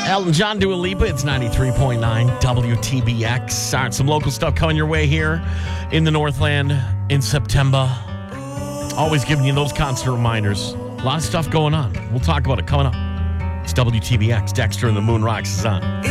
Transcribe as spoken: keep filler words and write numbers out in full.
Elton John, Dua Lipa. It's ninety-three point nine W T B X. All right, some local stuff coming your way here in the Northland in September. Always giving you those constant reminders. A lot of stuff going on. We'll talk about it coming up. It's W T B X. Dexter and the Moon Rocks is on.